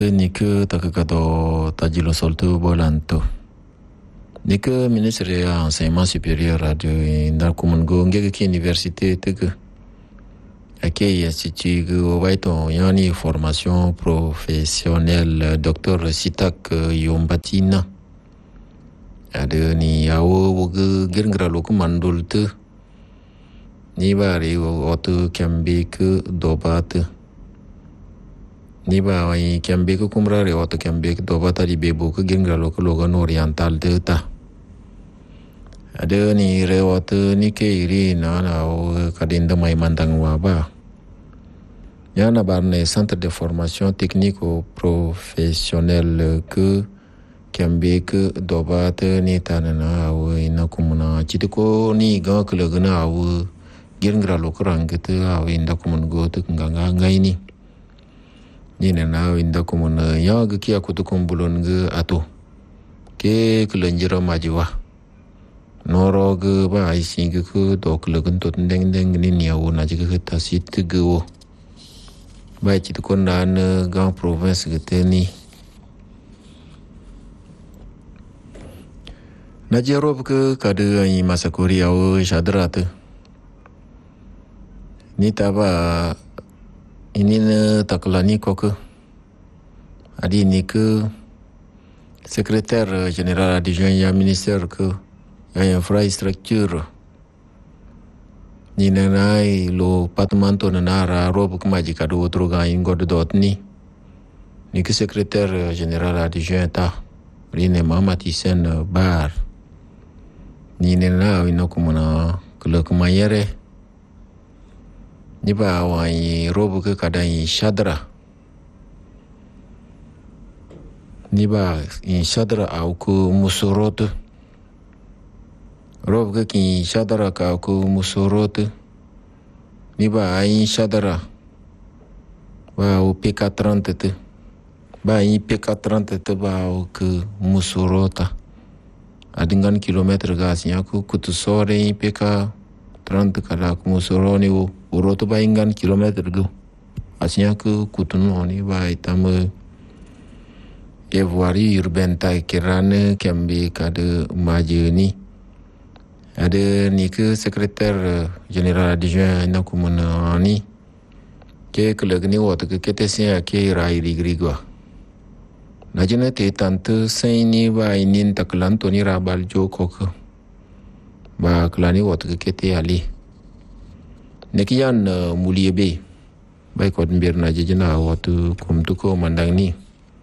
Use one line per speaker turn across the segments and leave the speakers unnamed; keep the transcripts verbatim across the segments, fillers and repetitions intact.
Nika takakado tajilo soltu bolanto. Nika ministre ya enseignement supérieur de Ndakumungo ngeki université tege. Ake institut go waito yani formation professionnelle docteur Sitak Yombatina. Ada ni awo woge geringra loku mandultu. Ni bari otu kambe ke dobate. Ni ba wai kambe ko kumra re oto kambe ko doba tari bebo ko gingra lo ko logan oriental de ta ada ni re oto ni ke iri na na o kadinda mai mandang wa ba ya na barne centre de formation technique ou professionnel que kambe ko doba te ni ta na o ina kumuna chitiko ni ga ko lagana o gingra lo ko rangete a inda kumun go te nganga ngai ni ni na inda kumuna ya ga kiya kutu kumbulon ga ato ke kulanjira majiwa noro ga ba ai singa ku do kulagun to deng deng ni ni awu na jiga ta sit go ba chi to na na ga province ga teni na jerob ga kada ai masakuri awu shadrat ni taba ini ne taklani kok adi ni ke secrétaire général adjoint ya ministère que ya infrastructure ni nanai lo patmanto nanara rob kuma jika do otro ga ingod dot ni ni ke secrétaire général adjoint ta rine mamati sen bar ni nana ino kumana kula kumayere ni ba wai robu ke kadai shadra ni ba in shadra au ku musurot robu ke ki shadra ka ku musurot ni ba ai shadra ba u P K trente te ba i P K trente te ba u ku musurota adingan kilometer gas nya ku kutu sore i P K trente kala ku musuroni u uroto ba ingan kilometer go asnya ke kutunu ni ba itama evoirie urbaine ta kirane kambi kade majeni ada ni ke secrétaire général adjoint na kumuna ni ke kelagni wot ke ketesen ke rai rigrigo na jene te tante saini ba inin taklanto ni rabal jokok ba klani wot ke kete ali nekian uh, mulie be bai ko mbir na jejena watu kum tu ko mandang ni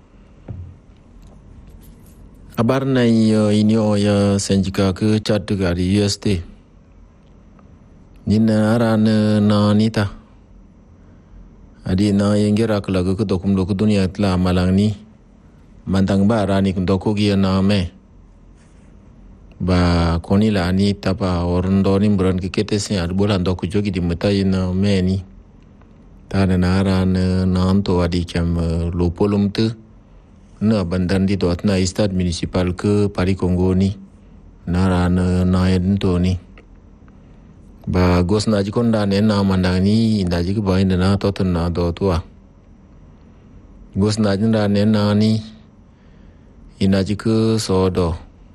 abar na uh, ini o ya senjika ke chat gari U S T ni na aran na nita adi na yengira kala ko dokum do dunia tla malang ni mandang ba rani ko ko gi na me ba koni la ni tapa orndo ni mbran ke kete se ar bolan do ku jogi di meta ina meni ta na ran na anto adi kam lo polum te na bandan di dot na stade municipal ke Paris Congo ni na ran na ento ni ba gos na ji konda ne na mandang ni inda ji ba inda na to na do tua gos na ji na ne na ni ina ji ke so do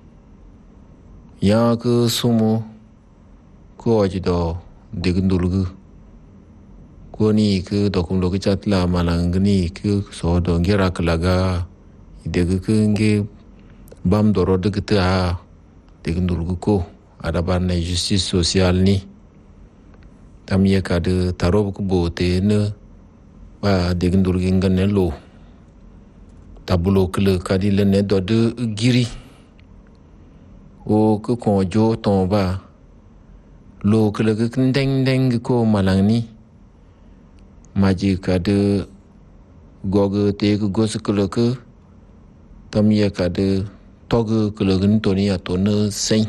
ya ke sumo ko ajido degundulgu ko ni ke dokum lo ke chatla malang ni ke so do ngira kalaga idegu ke nge bam doro de ta degundulgu ko ada barne justice sociale ni tam ye ka de tarob ko bote ne ba degundulgu ngane lo tabulo kle kadile ne do de giri o ke konjo tomba lo ke le ke deng deng ko malang ni maji ka de goge te ke gos ke le ke tam ye ka de tog ke le gin to ni ato ne sen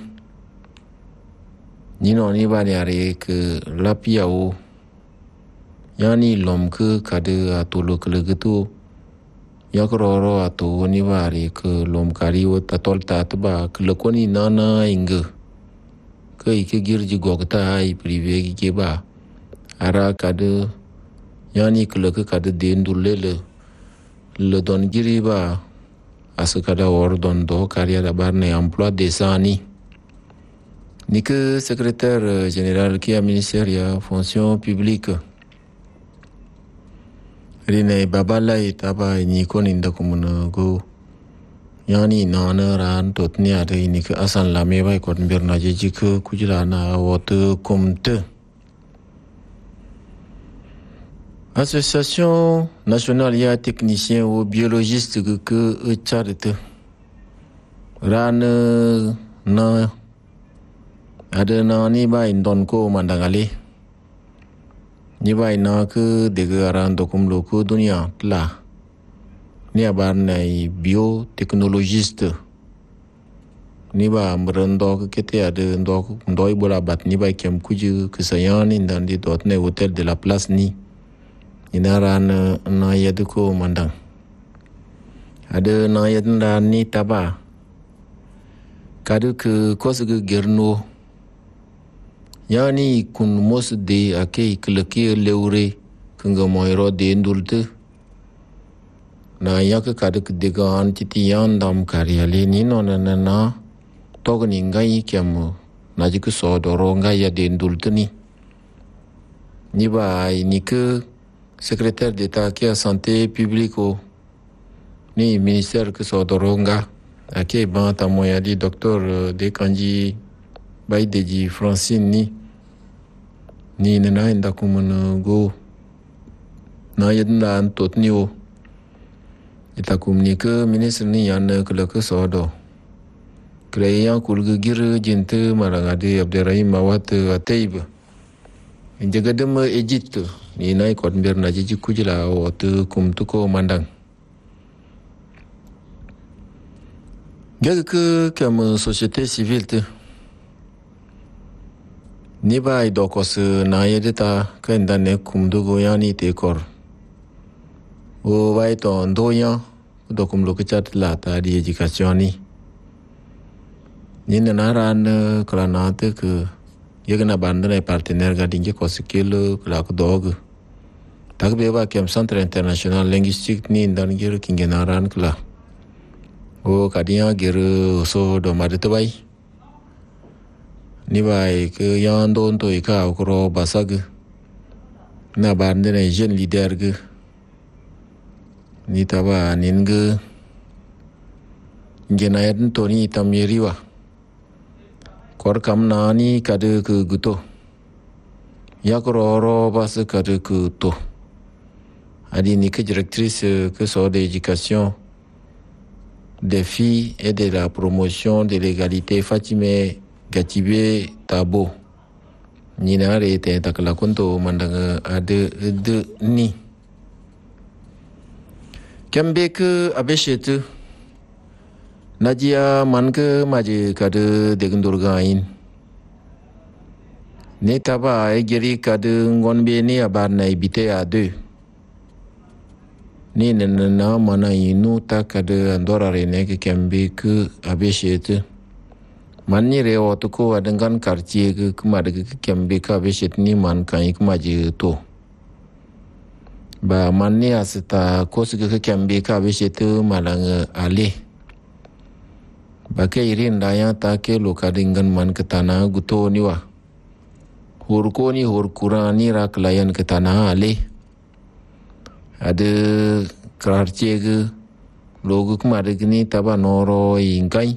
ni no ni ba ni are ke lapia o yani lom ke ka de ato lo ke le ke to yakroro ato ni bari ke lom kari o tatol tatba ke lokoni nana inga ke ke girji gogta ai prive ke ba ara kade yani ke lok kade dendulele le don giriba asukada or don do carrière d'abord emploi décent ni ni que secrétaire général qui a ministère ya fonction publique rine babala itaba ni koninda kumuna go yani nana ran totni ade ni que asan la me bay ko mbirna jeji ko kujira na wote komte. Association nationale ya technicien ou biologiste que que charite ran na ada na ni bay don ko mandangale ni bay na ke de ran dokum loko dunia tla ni abar na biotechnologiste ni ba mrando ke te ada ndo ndoi bola bat ni bay kem kuju ke sayan indan di dot ne hotel de la place ni inaran na yaduko mandang ada na yadna ni taba kadu ke kosge gerno yani kun mos de ake kleke leure kunga moiro de ndulte na yak kadu ke degan titiyan dam karyale ni nona na togni ngai kyam najik so doro ngai ya de ndulte ni ni ba ni ke secrétaire d'État qui a santé publique au ni ministère que so doronga ake ban ta moya di docteur de kanji bay deji Francine ni ni nena inda kumun go na yedna antot ni o ita kumni ke ministre ni yan ke le ke so do kreya kulgu gir jinte marangade Abderrahim Mawat Atayb injagadem Egypte ni nai kot mbir na jiji kujila o tu kum tuko mandang gag ke comme société civile te ni bai dokos na yedeta kan dane kum dugo yani te kor o bai to ndoya dokum lokachat la ta di education ni ni na ran klana te ke yegna bandana partenaire ga dinge ko skill kla ko dog tagbe ba kem centre international linguistique ni ndan gir kingenaran kla o kadiya gir so do madete bay ni bay ke yan don to ika ko basag na bandana jeune leader ge ni taba ninge ngena yadin to ni tamiriwa kor kam nani kade ke guto yakroro bas kade ke to adi ni que directrice que so de éducation des filles et de la promotion de l'égalité Fatime Gatibé Tabo ni na re te takla kunto mandanga ade de ni kembe ke abeshetu Nadia manke maje kade degndurgain ne taba egeri kade ngonbe ni abarna ibite a deux ni nana mana inu ta kade andora rene ke kembe ke abeshet manni re otuko adangan quartier ke kumade ke kembe ka abeshet ni man kan ikmaje to ba manni asita kosge ke kembe ka abeshet malang ale Bake irin daya take loka dengan man ketana guto niwa. Hurko ni hurkurani ra klien ketana ale. Ada kararcege logo kemade gini taba noro ingkai.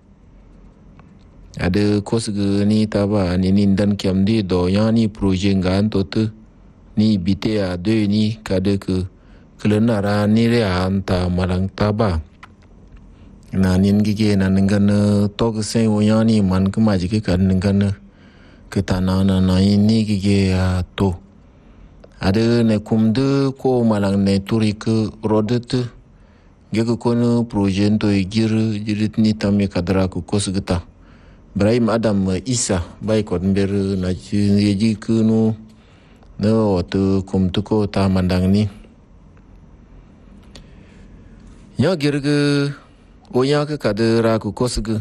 Ada kosge ni taba ni nindan kiamdi do yani projet ngan tote ni bite a deux ni kade ke kelenara ni re anta malang taba. Na nin gige na ningana tog sen oyani man kemaji ke kan ningana ke tanana na ini gige to ada ne kumde ko malang ne turi ke rodet gege kono projet to igir jirit ni tamye kadra ko kosgeta Ibrahim Adam Isa bay ko ber na yeji kuno no to kumtu ko ta mandang ni ya gerge Oya ke kadera ku kosge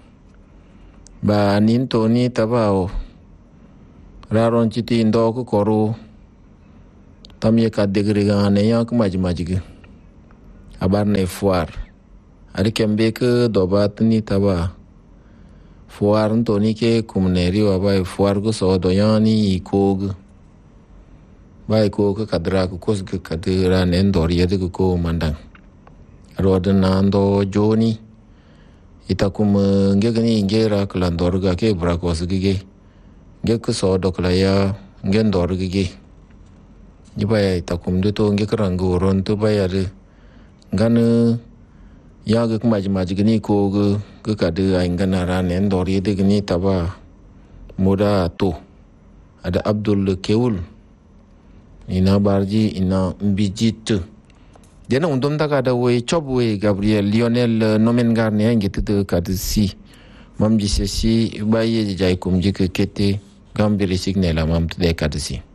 ba nin to ni tabao raron chiti ndo ko koro tamye kadegre ga ne ya ku maji maji ge abarne foire ari kembe ke dobat ni taba foire ntoni ke kumneri wa ba foire go so do yani ikog ba ikog kadra ko kos ke kadra nen doriye de ko mandang rodna ndo joni itakum ngegni ngera klandor ga ke brakos gige ngek so do klaya ngendor gige Jibaya itakum duto nge karangu ron tu bayar gana ya ga kuma jimaji gani ko ga ga kadu ayin gana ranen dori da gani taba muda to ada Abdul Keul ina barji ina mbijit dena undum daga da we chobwe Gabriel Lionel nomen garne nge tutu kadu si mamji sesi baye jai kum jike kete gambiri signela mam tude kadu si